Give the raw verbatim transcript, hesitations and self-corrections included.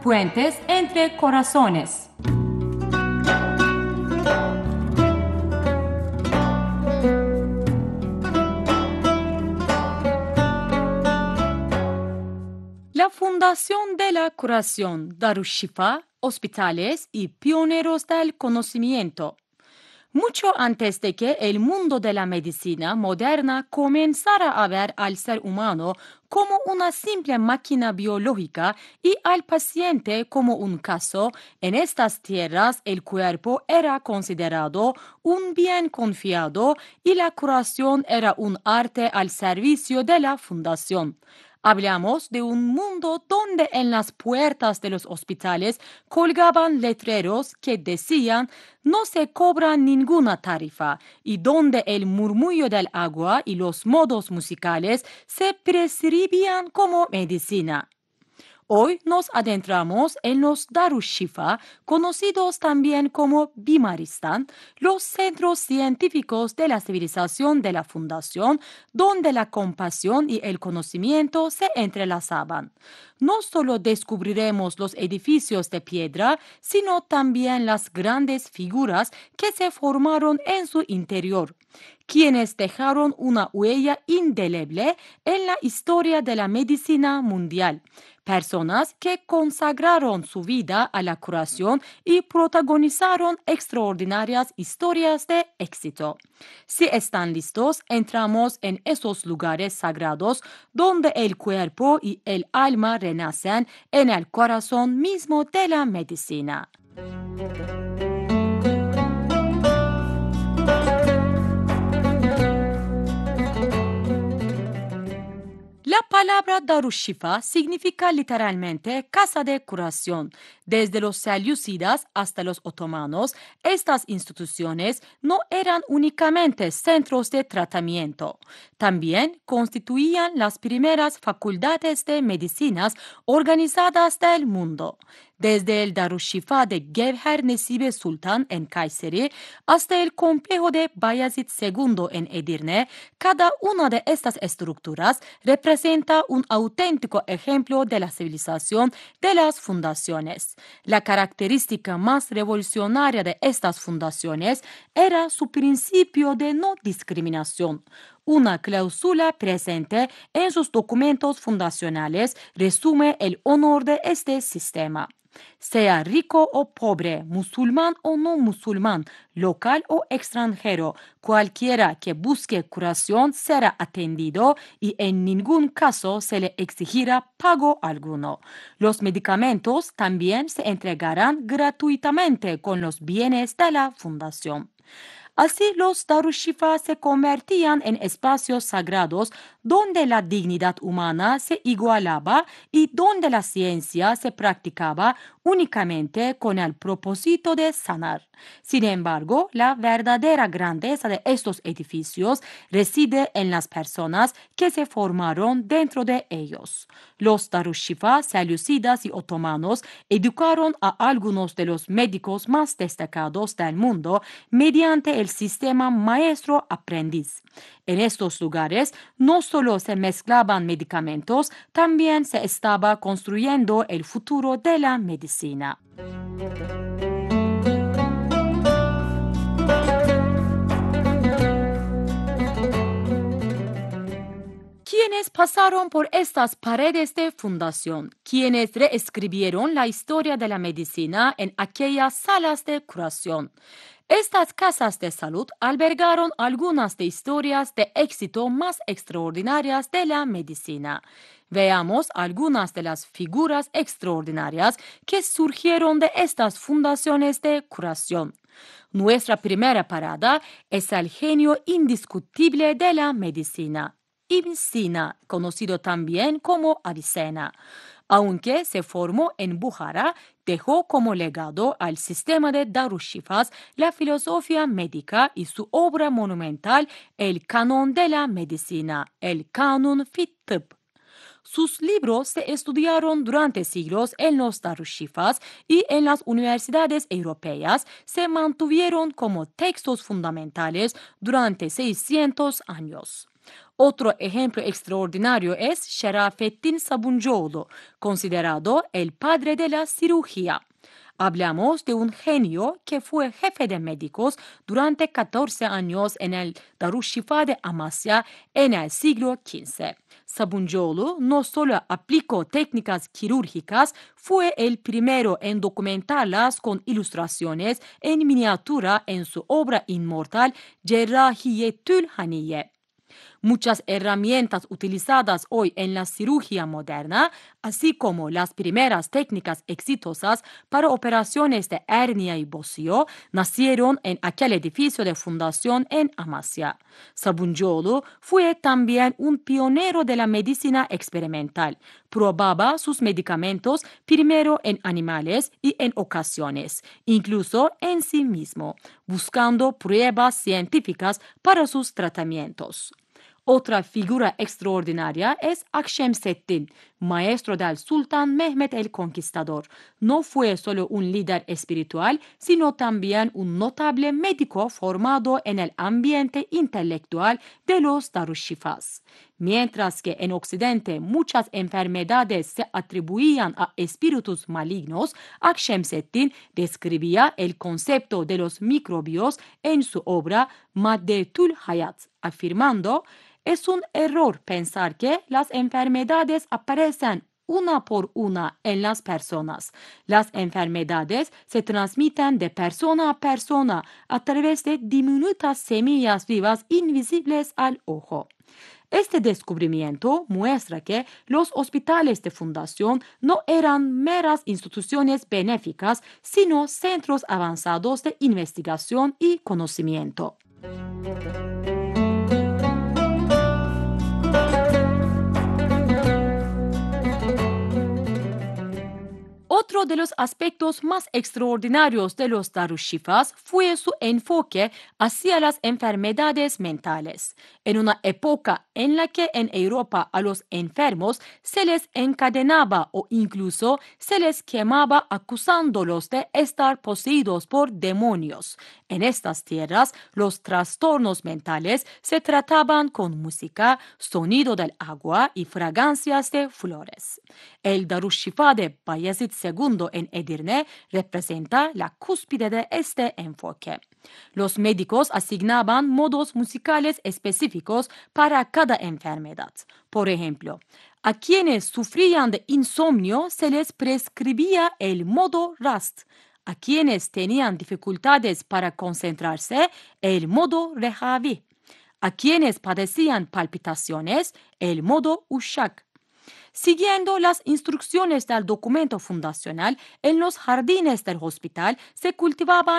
Puentes entre corazones. La Fundación de la Curación, Darushifa, hospitales y pioneros del conocimiento. Mucho antes de que el mundo de la medicina moderna comenzara a ver al ser humano como una simple máquina biológica y al paciente como un caso, en estas tierras el cuerpo era considerado un bien confiado y la curación era un arte al servicio de la fundación. Hablamos de un mundo donde en las puertas de los hospitales colgaban letreros que decían no se cobra ninguna tarifa y donde el murmullo del agua y los modos musicales se prescribían como medicina. Hoy nos adentramos en los Darushifa, conocidos también como Bimaristan, los centros científicos de la civilización de la Fundación, donde la compasión y el conocimiento se entrelazaban. No solo descubriremos los edificios de piedra, sino también las grandes figuras que se formaron en su interior, quienes dejaron una huella indeleble en la historia de la medicina mundial. Personas que consagraron su vida a la curación y protagonizaron extraordinarias historias de éxito. Si están listos, entramos en esos lugares sagrados donde el cuerpo y el alma renacen en el corazón mismo de la medicina. La palabra Darushifa significa literalmente casa de curación. Desde los selyúcidas hasta los otomanos, estas instituciones no eran únicamente centros de tratamiento. También constituían las primeras facultades de medicinas organizadas del mundo. Desde el Darushifa de Gevher Nesibe Sultan en Kayseri hasta el complejo de Bayezid segundo en Edirne, cada una de estas estructuras representa un auténtico ejemplo de la civilización de las fundaciones. La característica más revolucionaria de estas fundaciones era su principio de no discriminación. Una cláusula presente en sus documentos fundacionales resume el honor de este sistema. Sea rico o pobre, musulmán o no musulmán, local o extranjero, cualquiera que busque curación será atendido y en ningún caso se le exigirá pago alguno. Los medicamentos también se entregarán gratuitamente con los bienes de la fundación. Así los Darushifa se convertían en espacios sagrados donde la dignidad humana se igualaba y donde la ciencia se practicaba únicamente con el propósito de sanar. Sin embargo, la verdadera grandeza de estos edificios reside en las personas que se formaron dentro de ellos. Los Darushifa, selyúcidas y otomanos educaron a algunos de los médicos más destacados del mundo mediante el sistema maestro-aprendiz. En estos lugares no solo se mezclaban medicamentos, también se estaba construyendo el futuro de la medicina. Quienes pasaron por estas paredes de fundación, quienes reescribieron la historia de la medicina en aquellas salas de curación. Estas casas de salud albergaron algunas de historias de éxito más extraordinarias de la medicina. Veamos algunas de las figuras extraordinarias que surgieron de estas fundaciones de curación. Nuestra primera parada es el genio indiscutible de la medicina, Ibn Sina, conocido también como Avicena. Aunque se formó en Bujará, dejó como legado al sistema de Darushifas la filosofía médica y su obra monumental, el Canon de la Medicina, el Kanun fit Tıp. Sus libros se estudiaron durante siglos en los Darushifas y en las universidades europeas se mantuvieron como textos fundamentales durante seiscientos años. Otro ejemplo extraordinario es Şerafettin Sabuncuoğlu, considerado el padre de la cirugía. Hablamos de un genio que fue jefe de médicos durante catorce años en el Darüşşifa de Amasya en el siglo quince. Sabuncuoğlu no solo aplicó técnicas quirúrgicas, fue el primero en documentarlas con ilustraciones en miniatura en su obra inmortal Cerrahiyetül Haniye. Muchas herramientas utilizadas hoy en la cirugía moderna, así como las primeras técnicas exitosas para operaciones de hernia y bocio, nacieron en aquel edificio de fundación en Amasya. Sabuncuoğlu fue también un pionero de la medicina experimental. Probaba sus medicamentos primero en animales y en ocasiones, incluso en sí mismo, buscando pruebas científicas para sus tratamientos. Otra figura extraordinaria es Akşemseddin, maestro del sultán Mehmet el Conquistador. No fue solo un líder espiritual, sino también un notable médico formado en el ambiente intelectual de los Darüşşifas. Mientras que en Occidente muchas enfermedades se atribuían a espíritus malignos, Akşemseddin describía el concepto de los microbios en su obra Maddetül Hayat, afirmando: es un error pensar que las enfermedades aparecen una por una en las personas. Las enfermedades se transmiten de persona a persona a través de diminutas semillas vivas invisibles al ojo. Este descubrimiento muestra que los hospitales de fundación no eran meras instituciones benéficas, sino centros avanzados de investigación y conocimiento. Otro de los aspectos más extraordinarios de los Darüşşifas fue su enfoque hacia las enfermedades mentales. En una época en la que en Europa a los enfermos se les encadenaba o incluso se les quemaba acusándolos de estar poseídos por demonios. En estas tierras, los trastornos mentales se trataban con música, sonido del agua y fragancias de flores. El Darüşşifa de Bayezid segundo en Edirne representa la cúspide de este enfoque. Los médicos asignaban modos musicales específicos para cada enfermedad. Por ejemplo, a quienes sufrían de insomnio se les prescribía el modo Rast. A quienes tenían dificultades para concentrarse, el modo Rehavi. A quienes padecían palpitaciones, el modo Uşak. Siguiendo las instrucciones del documento fundacional, en los jardines del hospital se cultivaban